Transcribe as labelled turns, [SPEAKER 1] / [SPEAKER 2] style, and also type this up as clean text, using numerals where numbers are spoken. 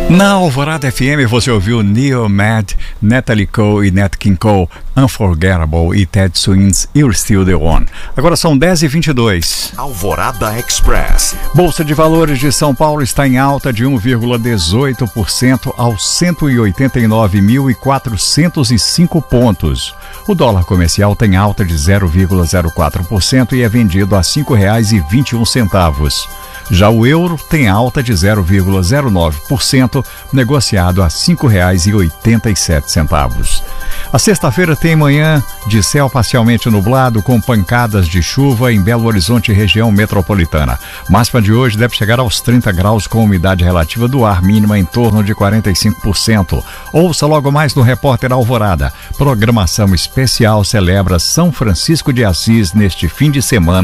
[SPEAKER 1] Na Alvorada FM você ouviu Neil Mad, Natalie Cole e Nat King Cole, Unforgettable e Ted Swings, You're Still the One. Agora são 10h22.
[SPEAKER 2] Alvorada Express.
[SPEAKER 1] Bolsa de Valores de São Paulo está em alta de 1,18% aos 189.405 pontos. O dólar comercial tem alta de 0,04% e é vendido a R$ 5,21. Já o euro tem alta de 0,09%, negociado a R$ 5,87. A sexta-feira tem manhã de céu parcialmente nublado, com pancadas de chuva em Belo Horizonte e região metropolitana. Máxima de hoje deve chegar aos 30 graus, com umidade relativa do ar mínima em torno de 45%. Ouça logo mais no Repórter Alvorada. Programação especial celebra São Francisco de Assis neste fim de semana.